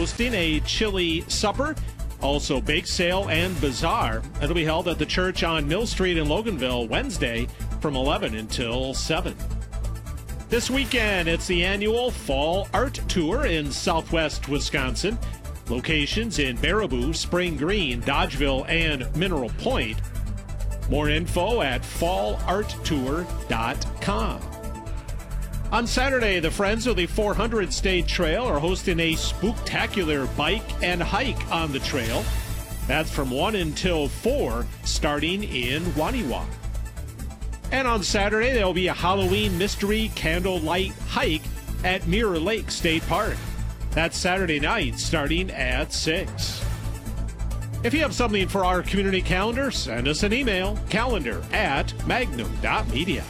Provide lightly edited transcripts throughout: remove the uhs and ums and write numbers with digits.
hosting a chili supper, also bake sale and bazaar. It'll be held at the church on Mill Street in Loganville Wednesday from 11 until 7. This weekend, it's the annual Fall Art Tour in Southwest Wisconsin. Locations in Baraboo, Spring Green, Dodgeville, and Mineral Point. More info at fallarttour.com. On Saturday, the Friends of the 400 State Trail are hosting a spooktacular bike and hike on the trail. That's from 1 until 4, starting in Waniwa. And on Saturday, there will be a Halloween mystery candlelight hike at Mirror Lake State Park. That's Saturday night, starting at 6. If you have something for our community calendar, send us an email, calendar@magnum.media.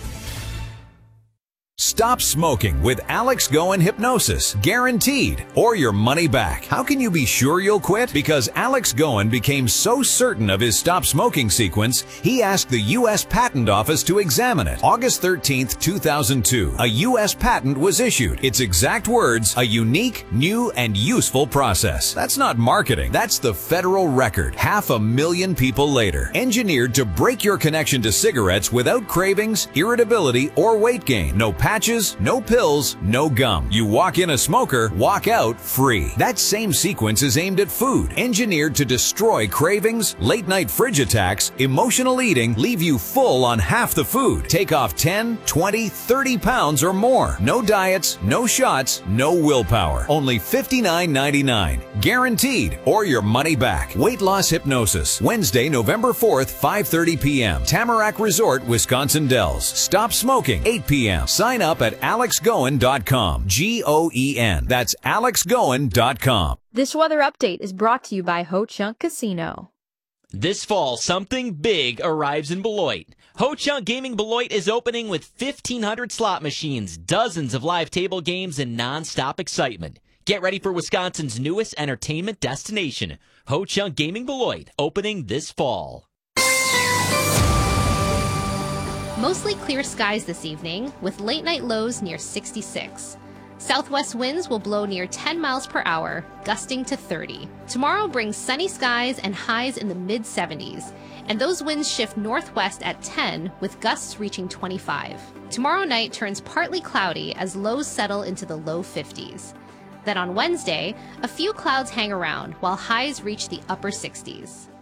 Stop smoking with Alex Goen Hypnosis, guaranteed, or your money back. How can you be sure you'll quit? Because Alex Goen became so certain of his stop smoking sequence, he asked the U.S. Patent Office to examine it. August 13th, 2002, a U.S. patent was issued. Its exact words, a unique, new, and useful process. That's not marketing. That's the federal record. 500,000 people later. Engineered to break your connection to cigarettes without cravings, irritability, or weight gain. No patches, no pills, no gum. You walk in a smoker, walk out free. That same sequence is aimed at food, engineered to destroy cravings, late night fridge attacks, emotional eating, leave you full on half the food, take off 10, 20, 30 pounds or more. No diets, no shots, no willpower. Only $59.99. Guaranteed, or your money back. Weight Loss Hypnosis, Wednesday, November 4th, 5:30 p.m. Tamarack Resort, Wisconsin Dells. Stop smoking, 8 p.m. Sign up at alexgoen.com. Goen. That's alexgoen.com. This weather update is brought to you by Ho Chunk Casino. This fall, something big arrives in Beloit. Ho Chunk Gaming Beloit is opening with 1,500 slot machines, dozens of live table games, and non-stop excitement. Get ready for Wisconsin's newest entertainment destination. Ho Chunk Gaming Beloit, opening this fall. Mostly clear skies this evening, with late-night lows near 66. Southwest winds will blow near 10 miles per hour, gusting to 30. Tomorrow brings sunny skies and highs in the mid-70s, and those winds shift northwest at 10, with gusts reaching 25. Tomorrow night turns partly cloudy as lows settle into the low 50s. Then on Wednesday, a few clouds hang around while highs reach the upper 60s.